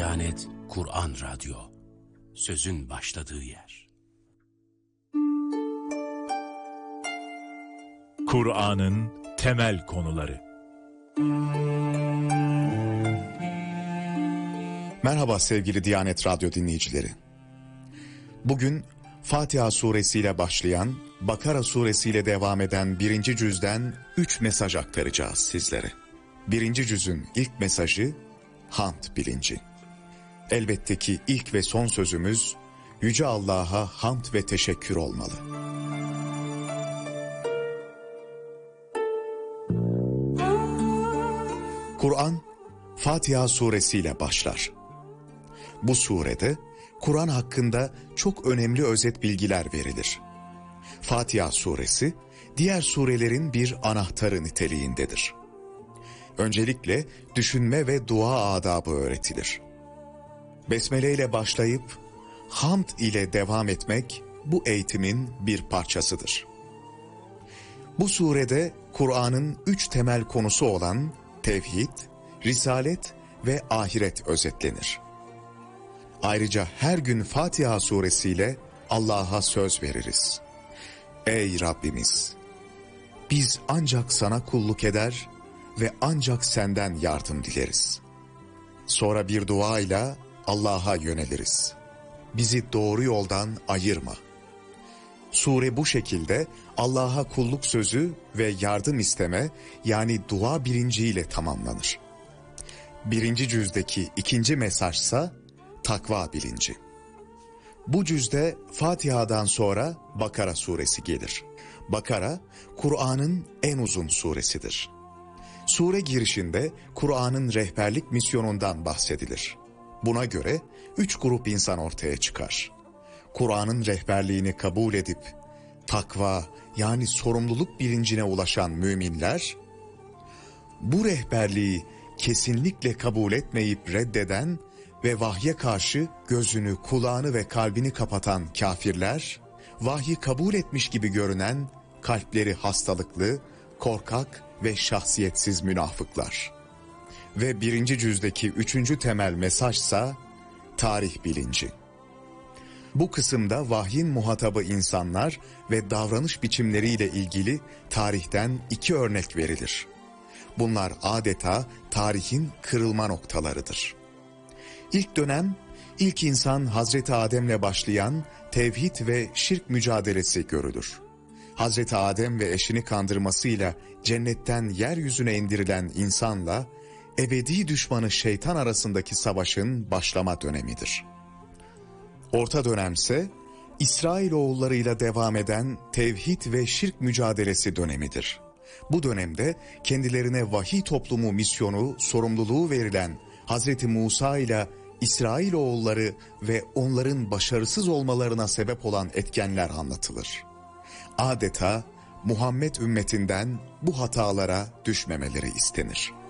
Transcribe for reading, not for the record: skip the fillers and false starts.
Diyanet Kur'an Radyo, sözün başladığı yer. Kur'an'ın temel konuları. Merhaba sevgili Diyanet Radyo dinleyicileri. Bugün Fatiha suresiyle başlayan, Bakara suresiyle devam eden 1. cüzden 3 mesaj aktaracağız sizlere. 1. cüzün ilk mesajı hamd bilinci. Elbette ki ilk ve son sözümüz Yüce Allah'a hamd ve teşekkür olmalı. Kur'an, Fatiha suresiyle başlar. Bu surede Kur'an hakkında çok önemli özet bilgiler verilir. Fatiha suresi, diğer surelerin bir anahtarı niteliğindedir. Öncelikle düşünme ve dua adabı öğretilir. Besmele ile başlayıp hamd ile devam etmek bu eğitimin bir parçasıdır. Bu surede Kur'an'ın 3 temel konusu olan tevhid, risalet ve ahiret özetlenir. Ayrıca her gün Fatiha suresiyle Allah'a söz veririz. Ey Rabbimiz! Biz ancak sana kulluk eder ve ancak senden yardım dileriz. Sonra bir duayla Allah'a yöneliriz. Bizi doğru yoldan ayırma. Sure bu şekilde Allah'a kulluk sözü ve yardım isteme, yani dua bilinciyle tamamlanır. 1. cüzdeki 2. mesajsa takva bilinci. Bu cüzde Fatiha'dan sonra Bakara suresi gelir. Bakara, Kur'an'ın en uzun suresidir. Sure girişinde Kur'an'ın rehberlik misyonundan bahsedilir. Buna göre 3 grup insan ortaya çıkar. Kur'an'ın rehberliğini kabul edip takva, yani sorumluluk bilincine ulaşan müminler, bu rehberliği kesinlikle kabul etmeyip reddeden ve vahye karşı gözünü, kulağını ve kalbini kapatan kafirler, vahyi kabul etmiş gibi görünen kalpleri hastalıklı, korkak ve şahsiyetsiz münafıklar. Ve 1. cüzdeki 3. temel mesajsa tarih bilinci. Bu kısımda vahyin muhatabı insanlar ve davranış biçimleriyle ilgili tarihten 2 örnek verilir. Bunlar adeta tarihin kırılma noktalarıdır. İlk dönem, ilk insan Hazreti Adem'le başlayan tevhid ve şirk mücadelesi görülür. Hazreti Adem ve eşini kandırmasıyla cennetten yeryüzüne indirilen insanla ebedi düşmanı şeytan arasındaki savaşın başlama dönemidir. Orta dönemse İsrailoğullarıyla devam eden tevhid ve şirk mücadelesi dönemidir. Bu dönemde kendilerine vahiy toplumu misyonu, sorumluluğu verilen Hazreti Musa ile İsrailoğulları ve onların başarısız olmalarına sebep olan etkenler anlatılır. Adeta Muhammed ümmetinden bu hatalara düşmemeleri istenir.